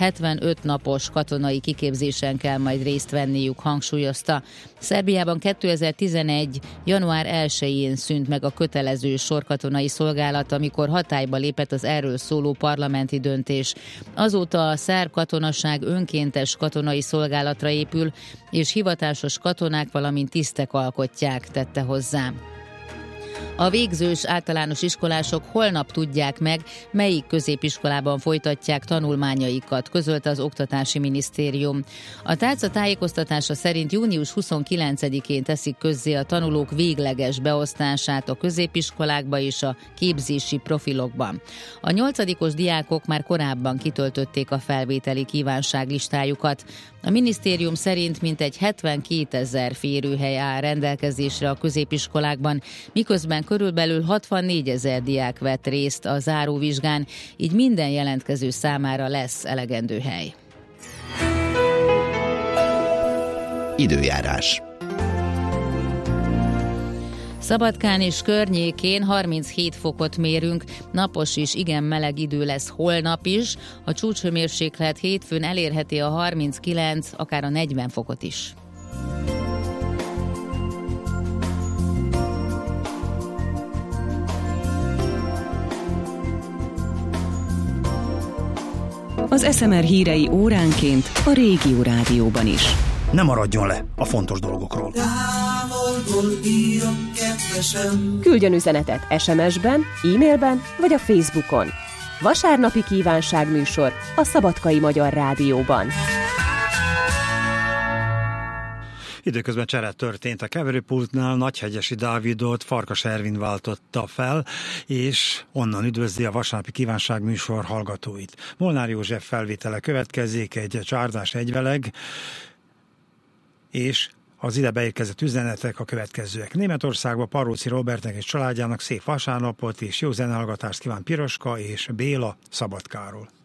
75 napos katonai kiképzésen kell majd részt venniük, hangsúlyozta. Szerbiában 2011. január 1-én szűnt meg a kötelező sorkatonai szolgálat, amikor hatályba lépett az erről szóló parlamenti döntés. Azóta a szerb katonaság önkéntes katonai szolgálatra épül, és hivatásos katonák, valamint tisztek alkotják, tette hozzá. A végzős általános iskolások holnap tudják meg, melyik középiskolában folytatják tanulmányaikat, közölte az Oktatási Minisztérium. A tárca tájékoztatása szerint június 29-én teszik közzé a tanulók végleges beosztását a középiskolákba és a képzési profilokban. A 8-os diákok már korábban kitöltötték a felvételi kívánságlistájukat. A minisztérium szerint mintegy 72 000 férőhely áll rendelkezésre a középiskolákban, miközben körülbelül 64 000 diák vett részt a záróvizsgán, így minden jelentkező számára lesz elegendő hely. Időjárás. Szabadkán és környékén 37 fokot mérünk, napos és igen meleg idő lesz holnap is, a csúcshőmérséklet hétfőn elérheti a 39, akár a 40 fokot is. Az SMR hírei óránként a Régió Rádióban is. Ne maradjon le a fontos dolgokról. Küldjön üzenetet SMS-ben, e-mailben vagy a Facebookon. Vasárnapi kívánságműsor a Szabadkai Magyar Rádióban. Időközben csere történt a keverőpultnál, Nagyhegyesi Dávidot Farkas Ervin váltotta fel, és onnan üdvözli a vasárnapi kívánságműsor hallgatóit. Molnár József felvétele következik, egy csárdás egyveleg, és az ide beérkezett üzenetek a következőek. Németországban Paróci Robertnek és családjának szép vasárnapot és jó zenehallgatást kíván Piroska és Béla Szabadkáról.